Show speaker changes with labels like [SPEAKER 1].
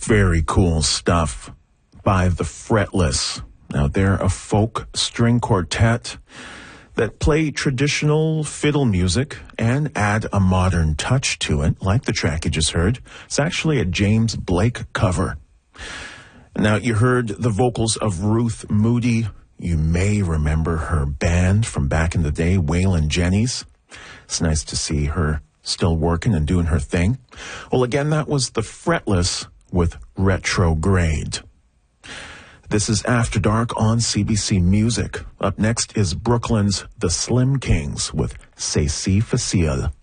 [SPEAKER 1] Very cool stuff by The Fretless. Now, they're a folk string quartet that play traditional fiddle music and add a modern touch to it, like the track you just heard. It's actually a James Blake cover. Now, you heard the vocals of Ruth Moody. You may remember her band from back in the day, Waylon Jennings. It's nice to see her still working and doing her thing. Well, again, that was The Fretless with Retrograde. This is After Dark on CBC Music. Up next is Brooklyn's The Slim Kings with C'est si facile.